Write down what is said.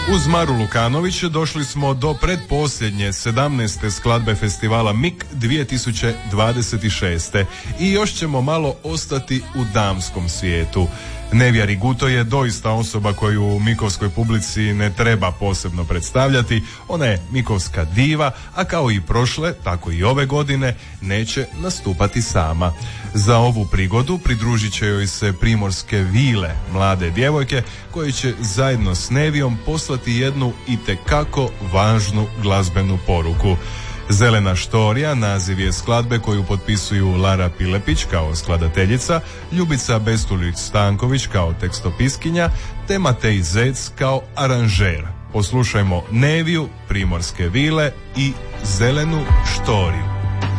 Uz Maru Lukanović došli smo do predposljednje 17. skladbe festivala MIK 2026. I još ćemo malo ostati u damskom svijetu. Nevija Riguto je doista osoba koju u mikovskoj publici ne treba posebno predstavljati. Ona je mikovska diva, a kao i prošle, tako i ove godine neće nastupati sama. Za ovu prigodu pridružit će joj se Primorske vile, mlade djevojke koje će zajedno s Nevijom poslati jednu itekako važnu glazbenu poruku. Zelena štorija naziv je skladbe koju potpisuju Lara Pilepić kao skladateljica, Ljubica Bestulić-Stanković kao tekstopiskinja, te Matej Zec kao aranžer. Poslušajmo Neviju, Primorske vile i Zelenu štoriju.